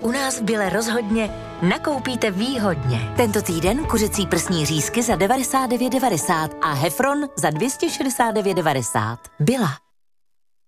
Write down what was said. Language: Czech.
U nás v Bile rozhodně nakoupíte výhodně. Tento týden kuřecí prsní řízky za 99,90 a Hefron za 269,90. Bila.